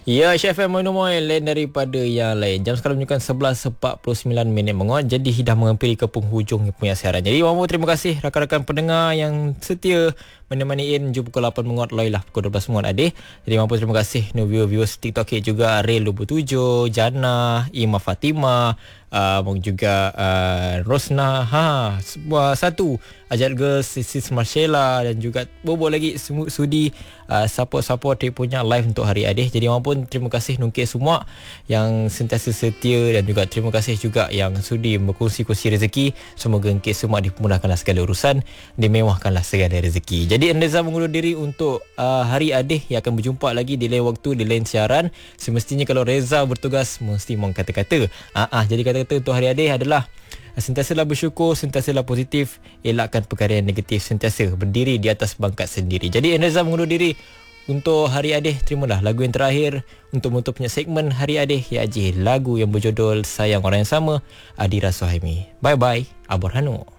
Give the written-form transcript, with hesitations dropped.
Ya, Chef M Moinomoy lain daripada yang lain. Jam sekarang menunjukkan 11.49 menguat. Jadi dah menghampiri ke penghujung punya siaran. Jadi terima kasih rakan-rakan pendengar yang setia menemani In jumpa pukul 8 menguat, Loi lah pukul 12 menguat adik. Jadi terima kasih viewers TikTok juga, Rail 27, Jana, Ima Fatima, juga Rosna, sebuah satu Ajat Girls, Sis Marcella, dan juga bobo lagi sudi support dia punya live untuk hari adik. Jadi pun terima kasih nungkit semua yang sentiasa setia, dan juga terima kasih juga yang sudi berkongsi-kongsi rezeki. Semoga ngkit semua dimudahkanlah segala urusan, dimewahkanlah segala rezeki. Jadi Endeza mengundur diri untuk hari adik yang akan berjumpa lagi di lain waktu, di lain siaran. Semestinya kalau Reza bertugas mesti mau kata-kata. Jadi kata-kata untuk hari adik adalah sentiasalah bersyukur, sentiasalah positif, elakkan perkara yang negatif, sentiasa berdiri di atas bangkat sendiri. Jadi Endeza mengundur diri untuk hari Adih. Terimalah lagu yang terakhir untuk menutupnya segmen hari Adih, iaitu lagu yang berjudul Sayang Orang Yang Sama, Adira Suhaimi. Bye bye, Abor Hanu.